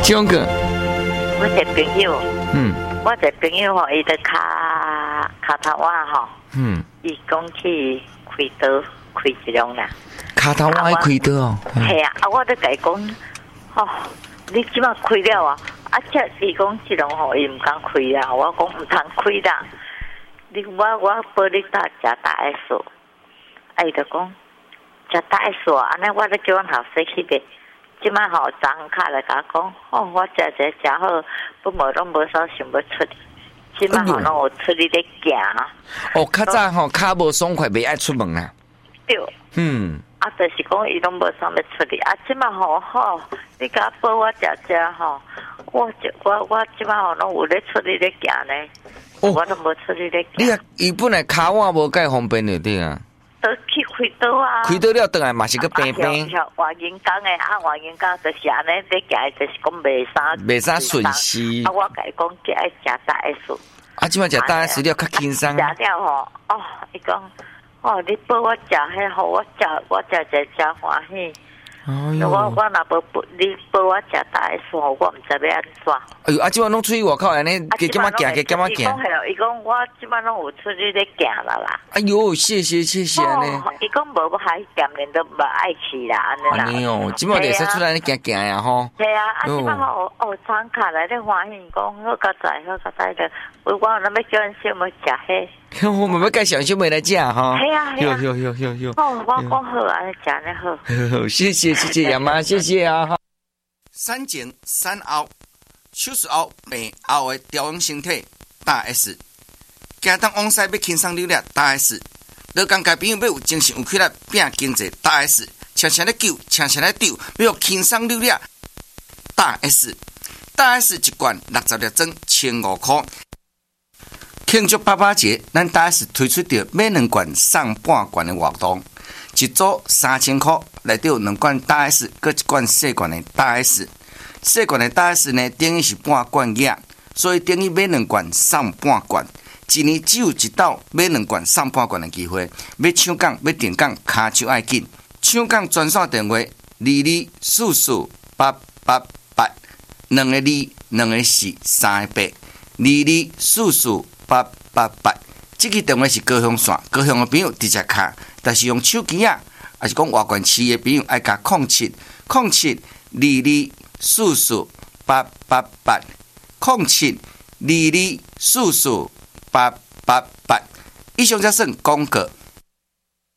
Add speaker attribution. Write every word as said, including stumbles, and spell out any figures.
Speaker 1: 中个，
Speaker 2: 我一个朋友，
Speaker 1: 嗯
Speaker 2: 我一个朋友吼，伊在卡卡头湾吼，
Speaker 1: 嗯，
Speaker 2: 伊讲去开刀开一种啦。
Speaker 1: 卡头我爱开刀哦。
Speaker 2: 系啊，啊，我都甲伊讲，吼，你即马开了啊？啊，这伊讲即种吼，伊毋敢开啦。我讲毋通开啦。你我我帮你打食大 S， 啊，伊就讲食大 S， 安尼我咧叫阮后生去买。即摆吼，昨昏卡来甲我讲，哦，我食者食好，不无拢无啥想要出去。即摆吼，拢有出去咧行。
Speaker 1: 哦，较早吼骹无爽快，袂爱出门啊。
Speaker 2: 对。
Speaker 1: 嗯。
Speaker 2: 啊，就是讲伊拢无啥要出去。啊，即摆吼吼，你甲帮我食食吼，我我我即摆吼拢有咧出去咧行呢。哦。我都无出去咧行。
Speaker 1: 你啊，伊本来骹腕无介方便就对啊。
Speaker 2: 都去开刀啊！
Speaker 1: 开刀了，倒来嘛是个病病。
Speaker 2: 换人工诶，啊，换人工就是安尼，你行就是讲袂啥，
Speaker 1: 袂啥顺势。
Speaker 2: 啊，我甲伊讲，即爱食大 S。
Speaker 1: 啊，即摆食大 S 了较轻松。
Speaker 2: 食了吼，哦，伊讲，哦，你帮我食迄好，我食我食者真欢喜。哎呦！我我若无你帮我食大 S 吼，我毋知要安怎。
Speaker 1: 哎呦！啊，即摆拢出去外口安尼，加减啊行，加减啊行。
Speaker 2: 伊讲系咯，伊讲我即摆拢有出去咧行啦啦。
Speaker 1: 哎呦，谢谢谢谢安尼。
Speaker 2: 伊讲无我还店面都无爱去啦，安尼啦。
Speaker 1: 安尼哦，即摆会使出来咧行行呀吼。
Speaker 2: 系啊，啊即摆吼哦，张卡来咧欢喜，讲好佳哉好佳哉的，我我那要叫人小妹食迄。
Speaker 1: 我们要介绍小妹来食哈。
Speaker 2: 系啊系啊。
Speaker 1: 有有有有有。
Speaker 2: 哦，我讲好啊，食咧好。
Speaker 1: 好，谢谢谢谢杨妈，谢谢啊。三前三后，手术后病后的调养身体，大 S。行当往西要轻松溜达，大 S。老公家朋友要有精神有气力拼经济，大 S。常常咧救，常常咧丢，要轻松溜达，大 S。大 S 一罐六十粒装，千五块。庆祝爸爸节，咱大 S 推出着买两罐送半罐的活动，一组三千块，内底有两罐大 S， 搁一罐细罐的大 S。细罐的大 S 呢，等于是半罐液，所以等于买两罐送半罐。一年只有一道买两罐送半罐的机会，要抢讲要订讲，卡手爱紧。抢讲专线电话：二二四四八八八，两个二，两个四，三个八，二二四四八八八。这个电话是高雄线，高雄的朋友直接卡，但是用手机啊，还是讲外县市的朋友爱加零七零七二二四四八八八零七二二四四八八八。以上才算广告。